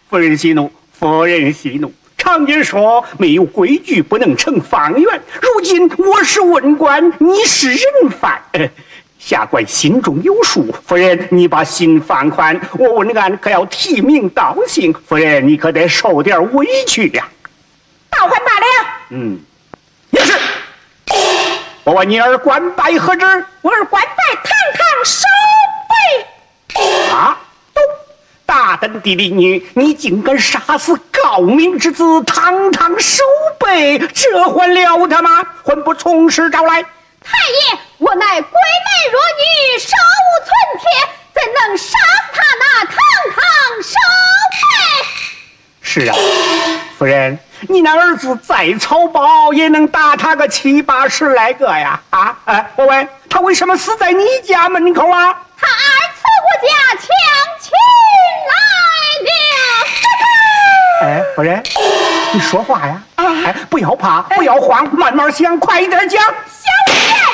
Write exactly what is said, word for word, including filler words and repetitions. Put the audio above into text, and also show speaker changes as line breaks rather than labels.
夫人息怒，夫人息怒。常言说，没有规矩不能成方圆。如今我是文官，你是人犯，呃、下官心中有数。夫人，你把心放宽，我文案可要提名道姓。夫人，你可得受点委屈呀、
倒还罢了。
嗯，也是。我问你儿官拜何职？
我儿官拜堂堂守备。
啊，都大胆的婢女，你竟敢杀死高明之子，堂堂守备，这还了得吗？还不从实招来？
太爷，我乃闺美弱女，手无寸铁，怎能伤他那堂堂守备？
是啊，夫人，你那儿子再草包，也能打他个七八十来个呀！啊，哎，我问他为什么死在你家门口啊？
他二次我家强亲来了。
哎，夫人，你说话呀！哎，不要怕，不要慌，慢慢想，快一点讲。
小姐。